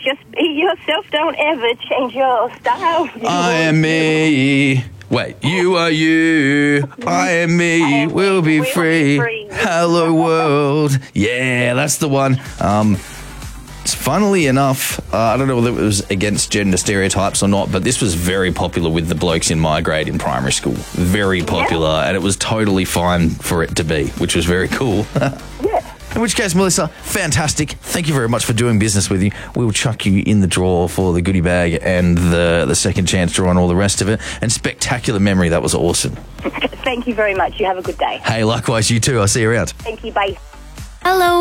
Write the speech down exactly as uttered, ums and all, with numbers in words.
Just be yourself. Don't ever change your style. I am me. Wait, you are you. I am me. I am we'll me. be We'll free. be free. Hello, world. Yeah, that's the one. Um, funnily enough, uh, I don't know whether it was against gender stereotypes or not, but this was very popular with the blokes in my grade in primary school. Very popular, yeah. And it was totally fine for it to be, which was very cool. Yeah. In which case, Melissa, fantastic. Thank you very much for doing business with you. We'll chuck you in the drawer for the goodie bag and the the second chance draw and all the rest of it. And spectacular memory. That was awesome. Thank you very much. You have a good day. Hey, likewise, you too. I'll see you around. Thank you. Bye. Hello.